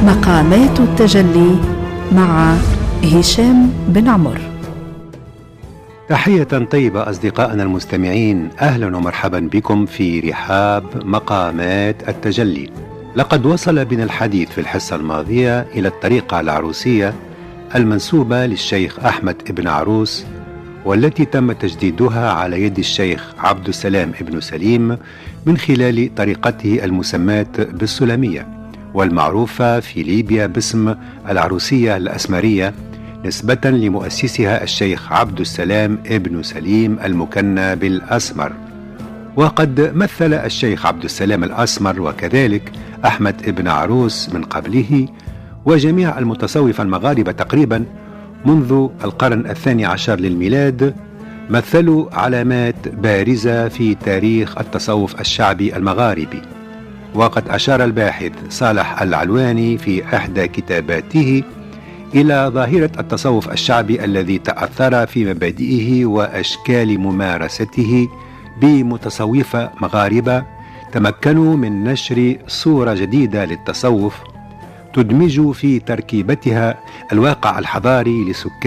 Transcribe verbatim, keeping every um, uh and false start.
مقامات التجلي مع هشام بن عمر. تحية طيبة أصدقائنا المستمعين، أهلا ومرحبا بكم في رحاب مقامات التجلي. لقد وصل بنا الحديث في الحصة الماضية إلى الطريقة العروسية المنسوبة للشيخ أحمد ابن عروس، والتي تم تجديدها على يد الشيخ عبد السلام ابن سليم من خلال طريقته المسماة بالسلمية، والمعروفة في ليبيا باسم العروسية الأسمرية نسبة لمؤسسها الشيخ عبد السلام ابن سليم المكنى بالأسمر. وقد مثل الشيخ عبد السلام الأسمر وكذلك أحمد ابن عروس من قبله وجميع المتصوفة المغاربة تقريبا منذ القرن الثاني عشر للميلاد مثلوا علامات بارزة في تاريخ التصوف الشعبي المغاربي. وقد أشار الباحث صالح العلواني في إحدى كتاباته إلى ظاهرة التصوف الشعبي الذي تأثر في مبادئه وأشكال ممارسته بمتصوفة مغاربة تمكنوا من نشر صورة جديدة للتصوف تدمج في تركيبتها الواقع الحضاري لسكان